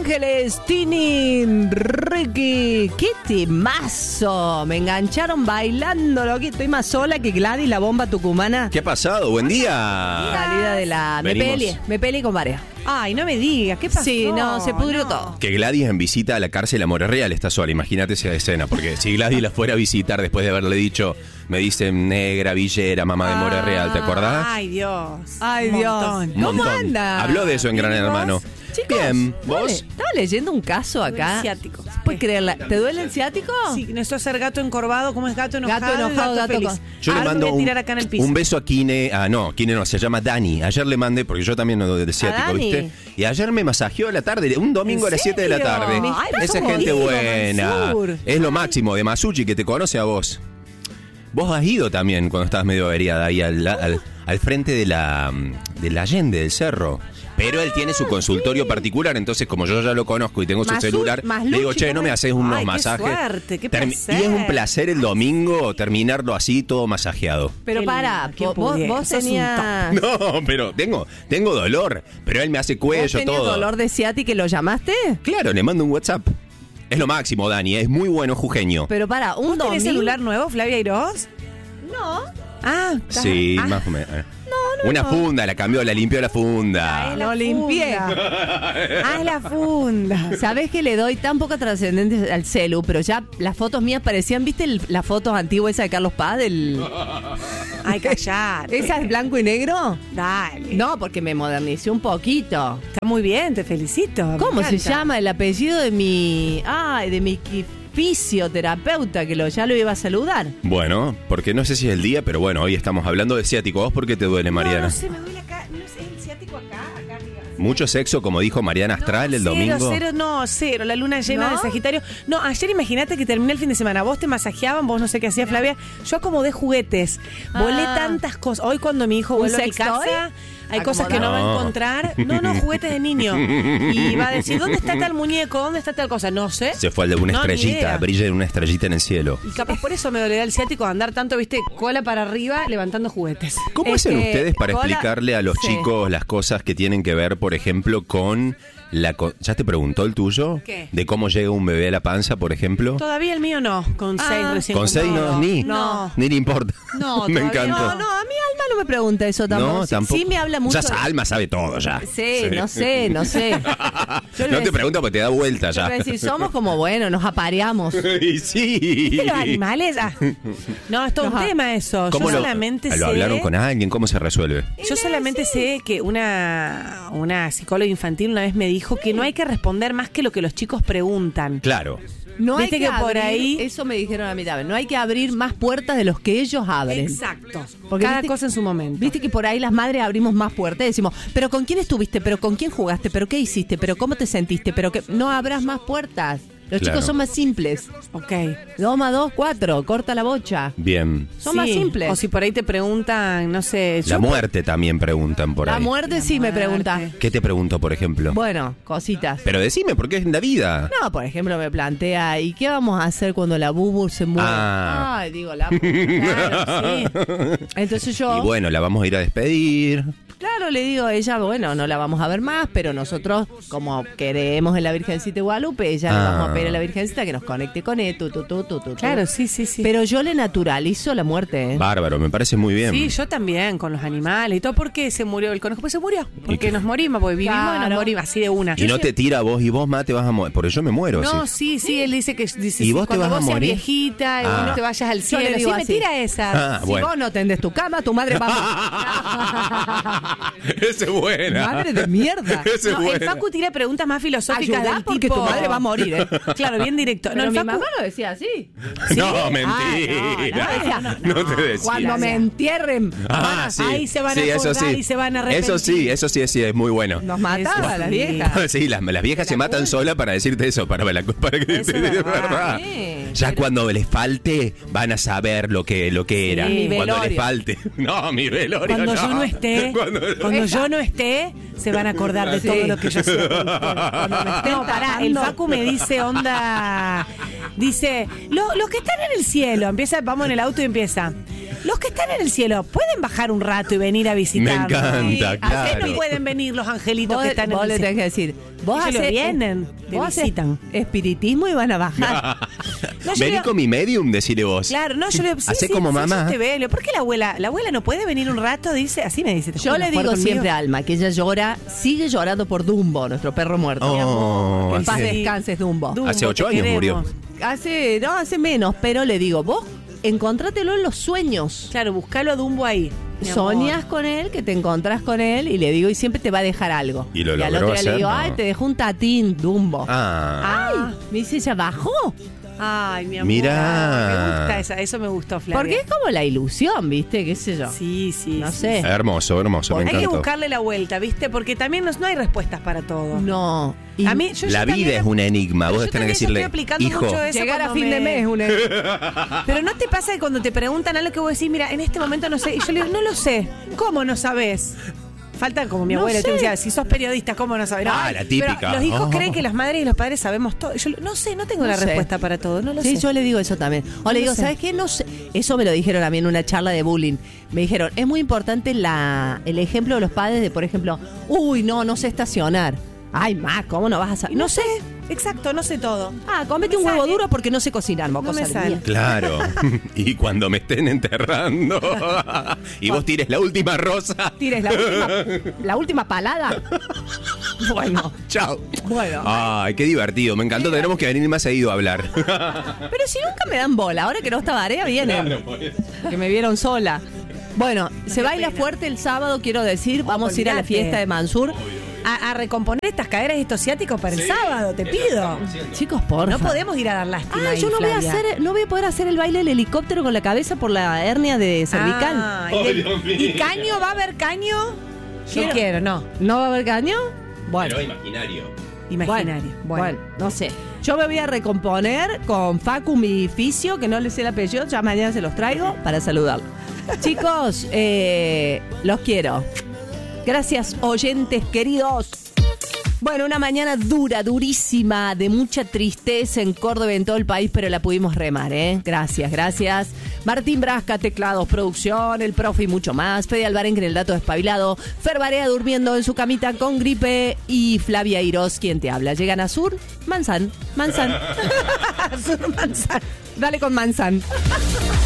Ángeles, Tini, Ricky. ¡Qué temazo! Me engancharon bailando, loco. Estoy más sola que Gladys, la bomba tucumana. ¿Qué ha pasado? Buen día. Salida de la... Me peleé con varias. Ay, no me digas, ¿qué pasó? Sí, no, se pudrió todo. Que Gladys en visita a la cárcel a Morereal está sola. Imagínate esa escena, porque si Gladys la fuera a visitar después de haberle dicho, me dicen negra, villera, mamá de Morereal, ¿te acordás? Ay, Dios. Ay, Un Dios. montón. ¿Cómo Montón. anda? Habló de eso en Gran ¿Y vos? Hermano. Chicos, Bien, ¿vos? dale, estaba leyendo un caso acá. El ciático. ¿Puedes creerla? ¿Te duele el ciático? Sí, no es ser gato encorvado, ¿cómo es gato enojado? Gato enojado, gato feliz. con- Yo le Ahora mando me voy a tirar acá en el piso. un beso a Kine. Kine no, se llama Dani. Ayer le mandé, porque yo también no de ciático, Dani. ¿viste? Y ayer me masajeó a la tarde, un domingo a las 7 de la serio? tarde. Ay, pero Esa sos gente jodido, buena. Mansur. Es lo máximo de Masucci, que te conoce a vos. Vos has ido también cuando estabas medio averiada ahí al frente de la Allende, del cerro. Pero él tiene su consultorio particular, entonces como yo ya lo conozco y tengo su celular, le digo, che, ¿no me haces unos Ay, masajes? Qué suerte, qué Y placer. es un placer el domingo terminarlo así, todo masajeado. Pero Qué pará, lindo, ¿quién vos pudiera? Sos un tenías... No, pero tengo dolor, pero él me hace ¿Vos cuello, tenías todo. dolor de ciática y lo llamaste? Claro, le mando un WhatsApp. Es lo máximo, Dani, es muy bueno jujeño. Pero pará, un ¿Vos tenés domingo... celular nuevo, Flavia Iroz? No. Ah, está. Sí, Ah, más o menos. Una funda, la cambió, la limpió la funda. es la Lo limpié. funda. Ah, es la funda. ¿Sabés que le doy tan poca trascendencia al celu? Pero ya las fotos mías parecían, ¿viste las fotos antiguas esa de Carlos Paz? Ay, callate. ¿Esa es blanco y negro? Dale. No, porque me modernicé un poquito. Está muy bien, te felicito. me ¿Cómo se encanta. llama el apellido de mi... Ay, de mi fisioterapeuta, que ya lo iba a saludar? Bueno, porque no sé si es el día, pero bueno, hoy estamos hablando de ciático. ¿Vos por qué te duele, Mariana? No sé, me duele acá. No sé, el ciático acá arriba. ¿Mucho sexo, como dijo Mariana Astral el domingo? Cero, la luna llena ¿No? de Sagitario. No, ayer imagínate que terminé el fin de semana, vos te masajeaban, vos no sé qué hacía Flavia, yo acomodé juguetes, volé tantas cosas. Hoy cuando mi hijo ¿Un vuelve a mi sextoy? casa, hay cosas que no va a No. encontrar. No, juguetes de niño. Y va a decir, ¿dónde está tal muñeco? ¿Dónde está tal cosa? No sé. Se fue al de una No, ni estrellita, idea. brilla en una estrellita en el cielo. Y capaz por eso me dolerá el ciático de andar tanto, viste, cola para arriba levantando juguetes. ¿Cómo Es hacen que ustedes para cola- explicarle a los Sí. chicos las cosas que tienen que ver, por ejemplo, con ¿Ya te preguntó el tuyo? ¿Qué? ¿De cómo llega un bebé a la panza, por ejemplo? Todavía el mío no, con 6 recién ¿Con 6 cumplido. no? No. Ni le importa. No, Me todavía encanta. No, a mi alma no me pregunta eso tampoco. No, Sí- tampoco. Sí me habla mucho. Ya Alma sabe todo ya. Sí, no sé. Yo le No voy a te pregunto porque te da vuelta Yo ya. voy a decir, somos como, bueno, nos apareamos. Y sí. ¿Viste los animales? Ah. No, es todo un Ajá. tema eso. ¿Cómo Yo solamente sé... lo hablaron con alguien? ¿Cómo se resuelve? Yo solamente sé que una psicóloga infantil una vez me dijo que no hay que responder más que lo que los chicos preguntan. Claro. No hay Viste que, que por abrir- ahí- Eso me dijeron a mí también. No hay que abrir más puertas de los que ellos abren. Exacto. Porque Cada viste- cosa en su momento. Viste que por ahí las madres abrimos más puertas y decimos, pero ¿con quién estuviste? ¿Pero con quién jugaste? ¿Pero qué hiciste? ¿Pero cómo te sentiste? ¿Pero que no abras más puertas? Los Claro. chicos son más simples. Ok. 2 más 2, 4. Corta la bocha. Bien. Son más simples. O si por ahí te preguntan, no sé... La yo- muerte también preguntan por La ahí. muerte sí me muerte. pregunta. ¿Qué te pregunto, por ejemplo? Bueno, cositas. Pero decime, porque es la vida. No, por ejemplo, me plantea, ¿y qué vamos a hacer cuando la bubu se muera? Ah. Ay, digo, la bubu. Claro, sí. Entonces yo, Y bueno, la vamos a ir a despedir. claro, le digo a ella, bueno, no la vamos a ver más, pero nosotros, como queremos en la Virgencita de Guadalupe, ella le vamos a pedir a la Virgencita que nos conecte con él, tu. Claro, sí. Pero yo le naturalizo la muerte, ¿eh? Bárbaro, me parece muy bien. Sí, yo también, con los animales y todo. ¿Por qué se murió el conejo? Pues se murió. Porque nos morimos, porque vivimos y Claro. nos morimos así de una. Y no te tira a vos y vos, te vas a morir. Porque yo me muero. No, sí. sí, él dice que dice, ¿Y sí, vos te cuando vas a vos seas morir? viejita y Ah. vos te vayas al Yo le cielo. digo Sí, me así. tira esa. Ah, Si bueno. vos no tendés tu cama, tu madre va a morir. Esa es buena. Madre de mierda. Esa es No, el buena. Facu tira preguntas más filosóficas Ayudá del porque tipo... tu madre va a morir, ¿eh? Claro, bien directo. Pero el mi Facu- mamá lo decía así. No, mentira. no, No te decía. Cuando me entierren, Ah, sí. ahí se van a Sí, eso acordar sí. y se van a arrepentir. Eso sí, es muy bueno. nos mataba Eso las sí. viejas. Sí, las viejas se matan solas para decirte eso, para que Eso te es de verdad. verdad. Sí, Ya pero- cuando les falte, van a saber lo que era. mi Cuando les velorio. falte. No, mi velorio. Cuando no. yo no esté, cuando yo no esté, se van a acordar de Sí. todo lo que yo sé. Cuando me estén No, pará, el tratando- Facu me dice onda, dice, los que están en el cielo, vamos en el auto y empieza, los que están en el cielo, ¿pueden bajar un rato y venir a visitarnos? Me encanta, Sí, claro. ¿a qué no pueden venir los angelitos Vos, que están en vos el le cielo? tenés que decir, Vos Ellos hacés- vienen, te vos hacés visitan. espiritismo y van a bajar. No, yo Vení digo- con mi medium, decile vos. Claro, no, yo le digo, sí, Hacé sí, como sí, mamá. yo te veo. Le digo, ¿por qué la abuela no puede venir un rato? Dice, así me dice. ¿te Yo juro, le jugar digo conmigo? siempre a Alma que ella llora, sigue llorando por Dumbo, nuestro perro muerto. Mi amor. Oh, Que en paz hace- descanses, Dumbo. Dumbo, Hace 8 te años queremos. murió. Hace menos, pero le digo, vos encontrátelo en los sueños. Claro, buscalo a Dumbo ahí. mi amor. Soñás con él, que te encontrás con él y le digo, y siempre te va a dejar algo. Y lo al logró otro día le digo, hacer, ay, ¿no? te dejó un tatín, Dumbo. Ah. Ay, me dice, ¿ya bajó? Ay, mi amor. Mirá. Me gusta eso me gustó, Flavia. Porque es como la ilusión, ¿viste? ¿Qué sé yo? Sí, sí. No sí. sé. Hermoso, hermoso, me Hay que encantó. buscarle la vuelta, ¿viste? Porque también no hay respuestas para todo. No. A mí, yo La también- vida es un enigma. Pero Vos yo tenés que también decirle, estoy aplicando hijo, mucho eso Llegar a cuando fin de me- mes, una... Pero ¿no te pasa que cuando te preguntan algo que vos decís, mira, en este momento no sé? Y yo le digo, no lo sé. ¿Cómo no sabés? Falta como mi No abuela, sé. te decía, si sos periodista, ¿cómo no sabés? Ah, Ay, la típica. pero los hijos Oh. creen que las madres y los padres sabemos todo. Yo no sé, no tengo No la sé. respuesta para todo, no lo Sí, sé. yo le digo eso también. O No le lo digo, sé. ¿sabes qué? No sé. Eso me lo dijeron a mí en una charla de bullying. Me dijeron, es muy importante el ejemplo de los padres de, por ejemplo, uy, no sé estacionar. Ay, ma, ¿cómo no vas a saber? No sé, exacto, no sé todo. Ah, comete No un me huevo sale. duro porque no sé cocinar, No mocosa me de sale. mierda. Claro. Y cuando me estén enterrando y vos tires la última rosa. Tires la última palada. Bueno, Chao. bueno. Ay, qué divertido. Me encantó. Tenemos que venir más seguido a hablar. Pero si nunca me dan bola, ahora que no está Barea, vienen. Que me vieron sola. Bueno, se baila fuerte el sábado, quiero decir. Vamos a ir a la olvídate. fiesta de Mansur. A recomponer estas caderas y estos ciáticos para el sábado, te pido. Chicos, por No favor. podemos ir a dar lástima. Ah, ahí, yo no voy a Flavia. no voy a poder hacer el baile del helicóptero con la cabeza por la hernia de cervical. Ah, ¿y caño? ¿Va a haber caño? Yo quiero, no. ¿No va a haber caño? Bueno. imaginario. Imaginario. Bueno, no sé. Yo me voy a recomponer con Facu, mi fisio, que no le sé el apellido, ya mañana se los traigo para saludarlo. Chicos, los quiero. Gracias, oyentes queridos. Bueno, una mañana dura, durísima, de mucha tristeza en Córdoba y en todo el país, pero la pudimos remar, ¿eh? Gracias, gracias. Martín Brasca, teclados, producción, el profe y mucho más. Fede Alvarenque en el dato despabilado. Fer Barea durmiendo en su camita con gripe. Y Flavia Irós, quien te habla. Llegan a Sur, Manzan. Sur Manzan. Dale con Manzan.